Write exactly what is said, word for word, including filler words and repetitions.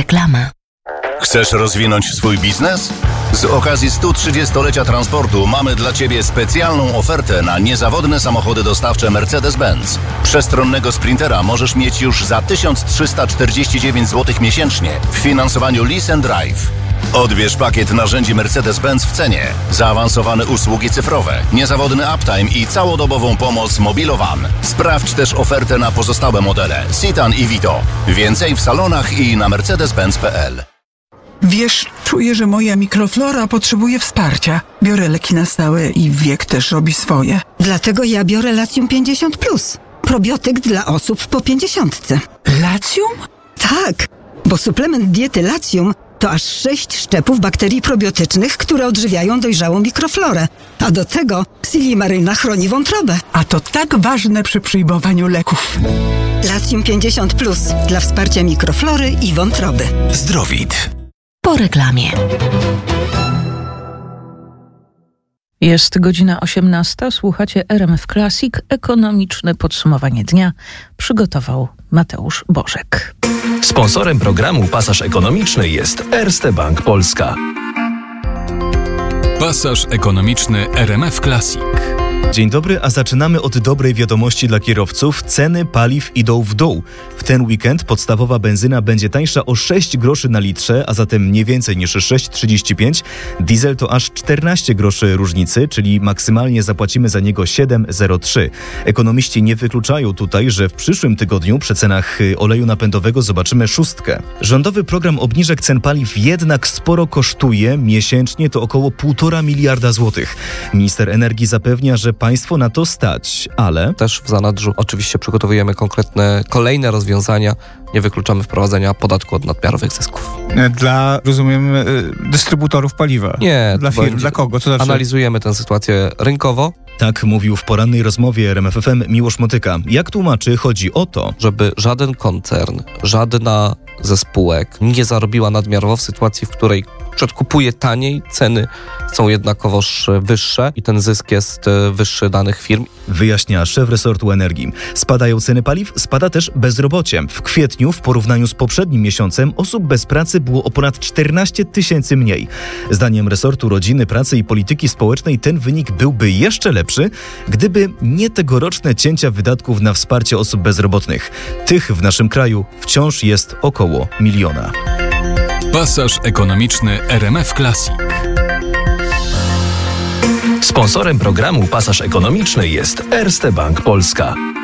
Reklama. Chcesz rozwinąć swój biznes? Z okazji stu trzydziestolecia transportu mamy dla Ciebie specjalną ofertę na niezawodne samochody dostawcze Mercedes-Benz. Przestronnego Sprintera możesz mieć już za tysiąc trzysta czterdzieści dziewięć złotych miesięcznie w finansowaniu Lease and Drive. Odbierz pakiet narzędzi Mercedes-Benz w cenie, zaawansowane usługi cyfrowe, niezawodny uptime i całodobową pomoc Mobilowan. Sprawdź też ofertę na pozostałe modele Citan i Vito. Więcej w salonach i na mercedes benz kropka p l. Wiesz, czuję, że moja mikroflora potrzebuje wsparcia. Biorę leki na stałe i wiek też robi swoje. Dlatego ja biorę Latium pięćdziesiąt plus. Probiotyk dla osób po pięćdziesiątce. Latium? Tak, bo suplement diety Latium to aż sześć szczepów bakterii probiotycznych, które odżywiają dojrzałą mikroflorę. A do tego silimaryna chroni wątrobę. A to tak ważne przy przyjmowaniu leków. Latium pięćdziesiąt plus dla wsparcia mikroflory i wątroby. Zdrowit. Po reklamie. Jest godzina osiemnasta. Słuchacie R M F Classic. Ekonomiczne podsumowanie dnia przygotował Mateusz Bożek. Sponsorem programu Pasaż Ekonomiczny jest Erste Bank Polska. Pasaż ekonomiczny R M F Classic. Dzień dobry, a zaczynamy od dobrej wiadomości dla kierowców. Ceny paliw idą w dół. W ten weekend podstawowa benzyna będzie tańsza o sześć groszy na litrze, a zatem nie więcej niż sześć trzydzieści pięć. Diesel to aż czternaście groszy różnicy, czyli maksymalnie zapłacimy za niego siedem zero trzy. Ekonomiści nie wykluczają tutaj, że w przyszłym tygodniu przy cenach oleju napędowego zobaczymy szóstkę. Rządowy program obniżek cen paliw jednak sporo kosztuje. Miesięcznie to około półtora miliarda złotych. Minister energii zapewnia, że państwo na to stać, ale... Też w zanadrzu oczywiście przygotowujemy konkretne kolejne rozwiązania. Nie wykluczamy wprowadzenia podatku od nadmiarowych zysków. Dla, rozumiem, dystrybutorów paliwa? Nie. Dla firm, dla kogo? Co znaczy? Analizujemy tę sytuację rynkowo. Tak mówił w porannej rozmowie R M F F M Miłosz Motyka. Jak tłumaczy, chodzi o to, żeby żaden koncern, żadna ze spółek nie zarobiła nadmiarowo w sytuacji, w której przedkupuje taniej, ceny są jednakowoż wyższe i ten zysk jest wyższy danych firm. Wyjaśnia szef resortu energii. Spadają ceny paliw, spada też bezrobocie. W kwietniu w porównaniu z poprzednim miesiącem osób bez pracy było o ponad czternaście tysięcy mniej. Zdaniem resortu rodziny, pracy i polityki społecznej ten wynik byłby jeszcze lepszy, gdyby nie tegoroczne cięcia wydatków na wsparcie osób bezrobotnych. Tych w naszym kraju wciąż jest około miliona. Pasaż ekonomiczny R M F Classic. Sponsorem programu Pasaż Ekonomiczny jest Erste Bank Polska.